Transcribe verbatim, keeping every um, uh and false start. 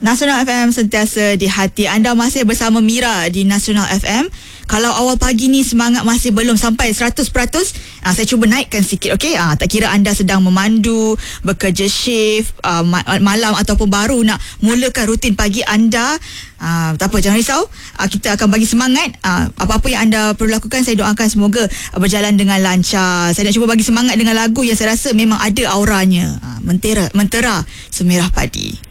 Nasional F M sentiasa di hati anda. Masih bersama Mira di Nasional F M. Kalau awal pagi ni semangat masih belum sampai seratus peratus, uh, saya cuba naikkan sikit, okey? Uh, tak kira anda sedang memandu, bekerja shift, uh, malam ataupun baru nak mulakan rutin pagi anda, uh, tak apa, jangan risau. Uh, kita akan bagi semangat. Uh, apa-apa yang anda perlu lakukan, saya doakan semoga uh, berjalan dengan lancar. Saya nak cuba bagi semangat dengan lagu yang saya rasa memang ada auranya. Uh, mentera, mentera Semerah Padi.